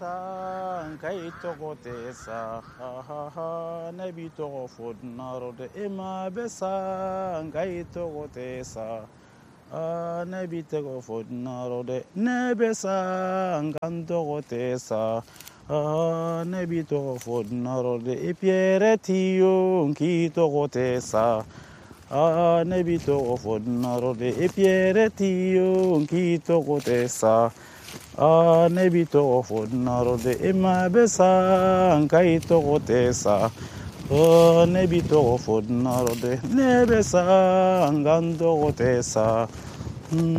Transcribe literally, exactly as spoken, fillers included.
sa ngai tokotesa ha ha ha nebi toko fodnarode ema besa ngai tokotesa ah nebi toko fodnarode nebesa ngan tokotesa ah nebi toko fodnarode epiere tio nki tokotesa ah nebi toko fodnarode epiere tio nki tokotesa ah nebi toko fodnarode ema besa ngai tokotesa ah nebi toko fodnarode nebesa ngan tokotesa